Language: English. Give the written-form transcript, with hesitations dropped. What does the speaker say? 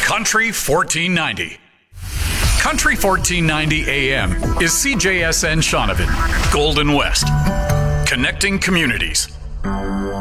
Country 1490. Country 1490 AM is CJSN Shaunavon, Golden West. Connecting communities.